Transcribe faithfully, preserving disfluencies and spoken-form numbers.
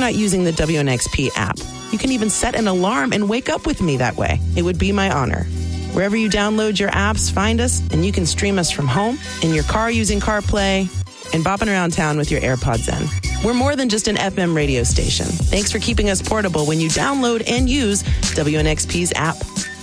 not using the W N X P app. You can even set an alarm and wake up with me that way. It would be my honor. Wherever you download your apps, find us, and you can stream us from home, in your car using CarPlay, and bopping around town with your AirPods in. We're more than just an F M radio station. Thanks for keeping us portable when you download and use W N X P's app.